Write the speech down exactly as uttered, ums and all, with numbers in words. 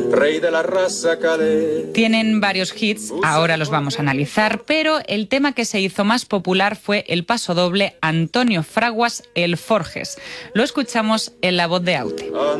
rey de la raza cadete. Tienen varios hits, ahora los vamos a analizar, pero el tema que se hizo más popular fue el pasodoble Antonio Fraguas, El Forges. Lo escuchamos en la voz de Aute.